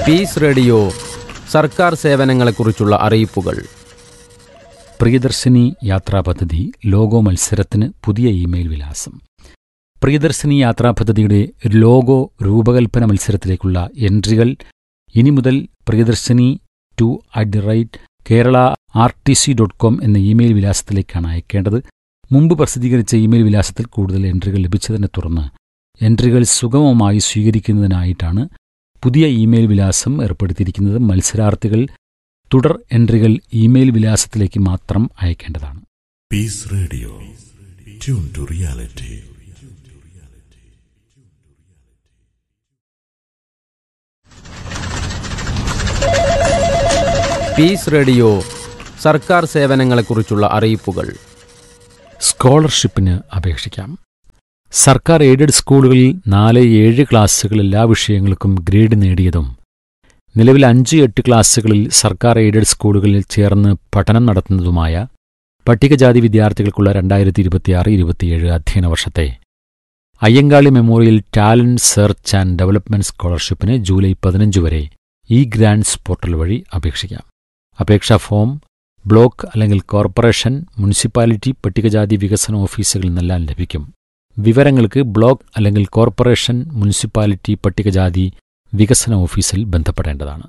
Piece radio സർക്കാർ സേവനങ്ങളെക്കുറിച്ചുള്ള അറിയിപ്പുകൾ. പ്രിയദർശിനി യാത്രാ പദ്ധതി ലോഗോ മത്സരത്തിന് പുതിയ ഇമെയിൽ വിലാസം. പ്രിയദർശിനി യാത്രാ പദ്ധതിയുടെ ലോഗോ രൂപകൽപ്പന മത്സരത്തിലേക്കുള്ള എൻട്രികൾ ഇനി മുതൽ priyadarshini2@kerala.rtc.com എന്ന ഇമെയിൽ വിലാസത്തിലേക്കാണ് അയക്കേണ്ടത്. മുമ്പ് പ്രസിദ്ധീകരിച്ച ഇമെയിൽ വിലാസത്തിൽ കൂടുതൽ എൻട്രികൾ ലഭിച്ചതിനെ തുടർന്ന് എൻട്രികൾ സുഗമമായി സ്വീകരിക്കുന്നതിനായിട്ടാണ് പുതിയ ഇമെയിൽ വിലാസം ഏർപ്പെടുത്തിയിരിക്കുന്നത്. മത്സരാർത്ഥികൾ തുടർ എൻട്രികൾ ഇമെയിൽ വിലാസത്തിലേക്ക് മാത്രം അയക്കേണ്ടതാണ്. Piece radio, tune to reality. Piece radio സർക്കാർ സേവനങ്ങളെക്കുറിച്ചുള്ള അറിയിപ്പുകൾ. സ്കോളർഷിപ്പിന് അപേക്ഷിക്കാം. സർക്കാർ എയ്ഡഡ് സ്കൂളുകളിൽ 4-7 ക്ലാസുകൾ എല്ലാ വിഷയങ്ങൾക്കും ഗ്രേഡ് നേടിയതും നിലവിൽ 5-8 ക്ലാസുകളിൽ സർക്കാർ എയ്ഡഡ് സ്കൂളുകളിൽ ചേർന്ന് പഠനം നടത്തുന്നതുമായ പട്ടികജാതി വിദ്യാർത്ഥികൾക്കുള്ള 2026-27 അധ്യയന വർഷത്തെ Ayyankali memorial talent search and development സ്കോളർഷിപ്പിന് July 15 വരെ ഇ ഗ്രാന്റ്സ് പോർട്ടൽ വഴി അപേക്ഷിക്കാം. അപേക്ഷാ ഫോം ബ്ലോക്ക് അല്ലെങ്കിൽ കോർപ്പറേഷൻ, മുനിസിപ്പാലിറ്റി, പട്ടികജാതി വികസന ഓഫീസുകളിൽ നിന്നെല്ലാം ലഭിക്കും. വിവരങ്ങൾക്ക് ബ്ലോക്ക് അല്ലെങ്കിൽ കോർപ്പറേഷൻ, മുനിസിപ്പാലിറ്റി, പട്ടികജാതി വികസന ഓഫീസിൽ ബന്ധപ്പെടേണ്ടതാണ്.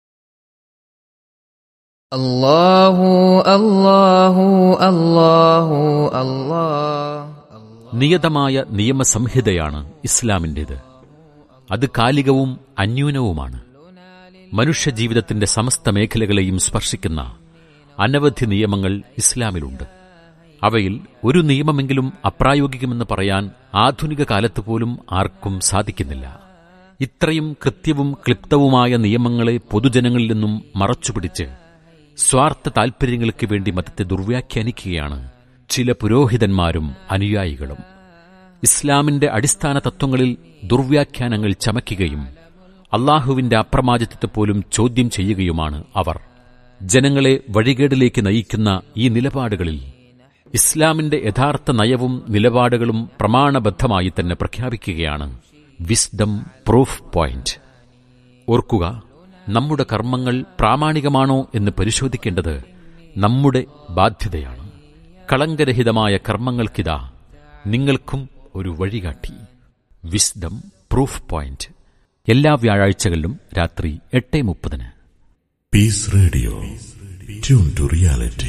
അല്ലാഹു അല്ലാഹു അല്ലാഹു അല്ലാഹ്. നിയതമായ നിയമസംഹിതയാണ് ഇസ്ലാമിൻ്റേത്. അത് കാലികവും അന്യൂനവുമാണ്. മനുഷ്യജീവിതത്തിന്റെ സമസ്ത മേഖലകളെയും സ്പർശിക്കുന്ന അനവധി നിയമങ്ങൾ ഇസ്ലാമിലുണ്ട്. അവയിൽ ഒരു നിയമമെങ്കിലും അപ്രായോഗികമെന്ന് പറയാൻ ആധുനിക കാലത്ത് പോലും ആർക്കും സാധിക്കുന്നില്ല. ഇത്രയും കൃത്യവും ക്ലിപ്തവുമായ നിയമങ്ങളെ പൊതുജനങ്ങളിൽ നിന്നും മറച്ചുപിടിച്ച് സ്വാർത്ഥ താൽപര്യങ്ങൾക്ക് വേണ്ടി മതത്തെ ദുർവ്യാഖ്യാനിക്കുകയാണ് ചില പുരോഹിതന്മാരും അനുയായികളും. ഇസ്ലാമിന്റെ അടിസ്ഥാന തത്വങ്ങളിൽ ദുർവ്യാഖ്യാനങ്ങൾ ചമയ്ക്കുകയും അള്ളാഹുവിന്റെ അപ്രമാദിത്വത്തെ പോലും ചോദ്യം ചെയ്യുകയുമാണ് അവർ. ജനങ്ങളെ വഴികേടിലേക്ക് നയിക്കുന്ന ഈ നിലപാടുകളിൽ ഇസ്ലാമിന്റെ യഥാർത്ഥ നയവും നിലപാടുകളും പ്രമാണബദ്ധമായി തന്നെ പ്രഖ്യാപിക്കുകയാണ് വിസ്ഡം പ്രൂഫ് പോയിന്റ്. ഓർക്കുക, നമ്മുടെ കർമ്മങ്ങൾ പ്രാമാണികമാണോ എന്ന് പരിശോധിക്കേണ്ടത് നമ്മുടെ ബാധ്യതയാണ്. കളങ്കരഹിതമായ കർമ്മങ്ങൾക്കിതാ നിങ്ങൾക്കും ഒരു വഴികാട്ടി. വിസ്ഡം പ്രൂഫ് പോയിന്റ് എല്ലാ വ്യാഴാഴ്ചകളിലും രാത്രി 8:30. Piece radio, tune to reality.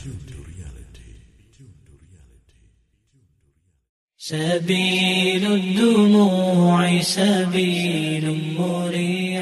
سبيل الدموع سبيل مريح.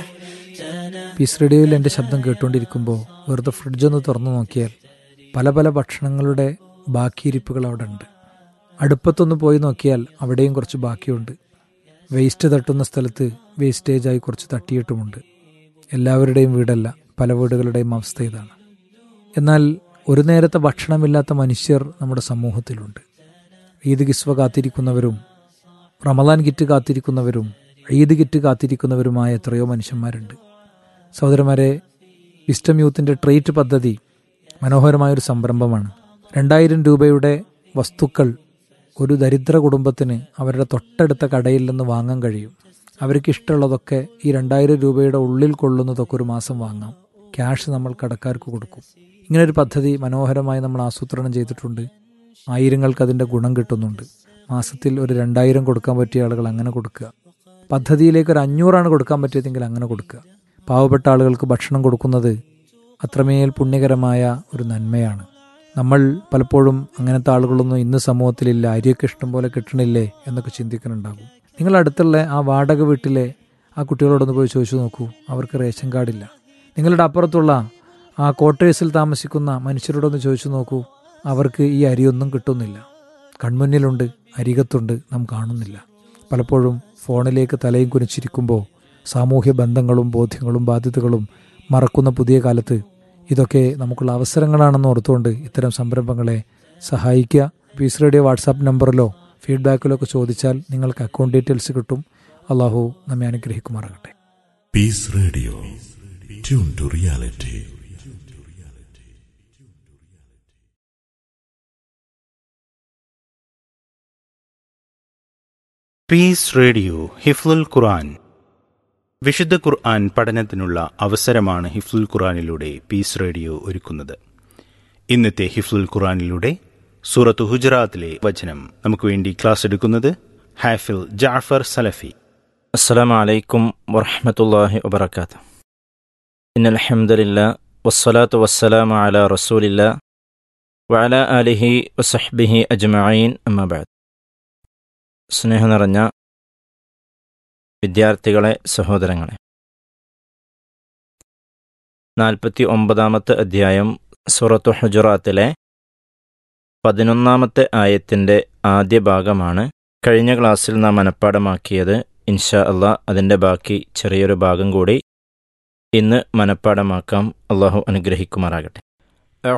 Piece റേഡിയോയിൽ എൻ്റെ ശബ്ദം കേട്ടുകൊണ്ടിരിക്കുമ്പോൾ വെറുതെ ഫ്രിഡ്ജൊന്ന് തുറന്നു നോക്കിയാൽ പല പല ഭക്ഷണങ്ങളുടെ ബാക്കിയിരിപ്പുകൾ അവിടെ ഉണ്ട്. അടുപ്പത്തൊന്ന് പോയി നോക്കിയാൽ അവിടെയും കുറച്ച് ബാക്കിയുണ്ട്. വേസ്റ്റ് തട്ടുന്ന സ്ഥലത്ത് വേസ്റ്റേജായി കുറച്ച് തട്ടിയിട്ടുമുണ്ട്. എല്ലാവരുടെയും വീടല്ല, പല വീടുകളുടെയും അവസ്ഥ ഇതാണ്. എന്നാൽ ഒരു നേരത്തെ ഭക്ഷണമില്ലാത്ത മനുഷ്യർ നമ്മുടെ സമൂഹത്തിലുണ്ട്. ഈദ് കിസ്വ കാത്തിരിക്കുന്നവരും റമദാൻ കിറ്റ് കാത്തിരിക്കുന്നവരും ഈദ് കിറ്റ് കാത്തിരിക്കുന്നവരുമായ എത്രയോ മനുഷ്യന്മാരുണ്ട്. സഹോദരന്മാരെ, വിസ്റ്റം യൂത്തിൻ്റെ ട്രേറ്റ് പദ്ധതി മനോഹരമായൊരു സംരംഭമാണ്. 2000 രൂപയുടെ വസ്തുക്കൾ ഒരു ദരിദ്ര കുടുംബത്തിന് അവരുടെ തൊട്ടടുത്ത കടയിൽ നിന്ന് വാങ്ങാൻ കഴിയും. അവർക്ക് ഇഷ്ടമുള്ളതൊക്കെ ഈ 2000 രൂപയുടെ ഉള്ളിൽ കൊള്ളുന്നതൊക്കെ ഒരു മാസം വാങ്ങാം. ക്യാഷ് നമ്മൾ കടക്കാർക്ക് കൊടുക്കും. ഇങ്ങനൊരു പദ്ധതി മനോഹരമായി നമ്മൾ ആസൂത്രണം ചെയ്തിട്ടുണ്ട്. ആയിരങ്ങൾക്ക് അതിൻ്റെ ഗുണം കിട്ടുന്നുണ്ട്. മാസത്തിൽ ഒരു 2000 കൊടുക്കാൻ പറ്റിയ ആളുകൾ അങ്ങനെ കൊടുക്കുക. പദ്ധതിയിലേക്ക് ഒരു 500 കൊടുക്കാൻ പറ്റിയതെങ്കിൽ അങ്ങനെ കൊടുക്കുക. പാവപ്പെട്ട ആളുകൾക്ക് ഭക്ഷണം കൊടുക്കുന്നത് അത്രമേൽ പുണ്യകരമായ ഒരു നന്മയാണ്. നമ്മൾ പലപ്പോഴും അങ്ങനത്തെ ആളുകളൊന്നും ഇന്ന് സമൂഹത്തിലില്ല, അരിയൊക്കെ ഇഷ്ടം പോലെ കിട്ടണില്ലേ എന്നൊക്കെ ചിന്തിക്കുന്നുണ്ടാകും. നിങ്ങളടുത്തുള്ള ആ വാടക വീട്ടിലെ ആ കുട്ടികളോടൊന്ന് പോയി ചോദിച്ചു നോക്കൂ, അവർക്ക് റേഷൻ കാർഡില്ല. നിങ്ങളുടെ അപ്പുറത്തുള്ള ആ ക്വാർട്ടേഴ്സിൽ താമസിക്കുന്ന മനുഷ്യരോടൊന്ന് ചോദിച്ചു നോക്കൂ, അവർക്ക് ഈ അരിയൊന്നും കിട്ടുന്നില്ല. കൺമുന്നിലുണ്ട്, അരികത്തുണ്ട്, നാം കാണുന്നില്ല. പലപ്പോഴും ഫോണിലേക്ക് തലയും കുനിച്ചിരിക്കുമ്പോൾ സാമൂഹ്യ ബന്ധങ്ങളും ബോധ്യങ്ങളും ബാധ്യതകളും മറക്കുന്ന പുതിയ കാലത്ത് ഇതൊക്കെ നമുക്കുള്ള അവസരങ്ങളാണെന്ന് ഓർത്തുകൊണ്ട് ഇത്തരം സംരംഭങ്ങളെ സഹായിക്കുക. പീസ് റേഡിയോ വാട്സാപ്പ് നമ്പറിലോ ഫീഡ്ബാക്കിലോ ഒക്കെ ചോദിച്ചാൽ നിങ്ങൾക്ക് അക്കൗണ്ട് ഡീറ്റെയിൽസ് കിട്ടും. അള്ളാഹു നമ്മെ അനുഗ്രഹിക്കുമാറാകട്ടെ. Piece radio, tune to reality. Piece radio ഹിഫ്ലുൽ ഖുർആൻ. വിശുദ്ധ ഖുർആൻ പഠനത്തിനുള്ള അവസരമാണ് ഹിഫ്ലുൽ ഖുർആനിലൂടെ പീസ് റേഡിയോ ഒരുക്കുന്നത്. ഇന്നത്തെ ഹിഫ്ലുൽ ഖുർആനിലൂടെ സൂറത്ത് ഹുജറാത്തിലെ വചനം നമുക്ക് വേണ്ടി ക്ലാസ് എടുക്കുന്നത് ഹാഫിൽ ജാഫർ സലഫി. അസ്സലാമു അലൈക്കും വറഹ്മത്തുള്ളാഹി വബറകാതുഹു. ഇന്നൽ ഹംദലില്ലാഹി വസ്സലാത്തു വസ്സലാമു അലാ റസൂലില്ലാഹി വഅലാ ആലിഹി വസഹ്ബിഹി അജ്മഈൻ. അമ്മാ ബഅദ്. സ്നേഹം നിറഞ്ഞ വിദ്യാർത്ഥികളെ, സഹോദരങ്ങളെ, 49-ാമത്തെ അധ്യായം സൂറത്തു ഹുജറാത്തിലെ 11-ാമത്തെ ആയത്തിൻ്റെ ആദ്യ ഭാഗമാണ് കഴിഞ്ഞ ക്ലാസ്സിൽ നാം മനഃപ്പാഠമാക്കിയത്. ഇൻഷാ അല്ലാഹ് അതിൻ്റെ ബാക്കി ചെറിയൊരു ഭാഗം കൂടി ഇന്ന് മനഃപ്പാഠമാക്കാം. അള്ളാഹു അനുഗ്രഹിക്കുമാറാകട്ടെ.